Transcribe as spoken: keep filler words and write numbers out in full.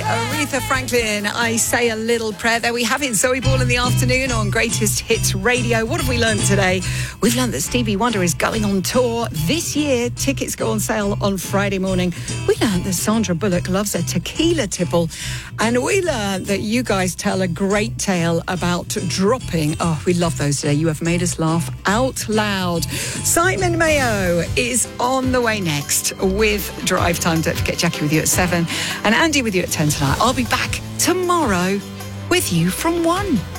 Aretha Franklin, I Say a Little Prayer. There we have it, Zoe Ball in the afternoon on Greatest Hits Radio. What have we learned today? We've learned that Stevie Wonder is going on tour this year. Tickets go on sale on Friday morning. We learned that Sandra Bullock loves a tequila tipple. And we learned that you guys tell a great tale about dropping. Oh, we love those today. You have made us laugh out loud. Simon Mayo is on the way next with Drive Time. Don't forget Jackie with you at seven and Andy with you at ten tonight. I'll be back tomorrow with you from one.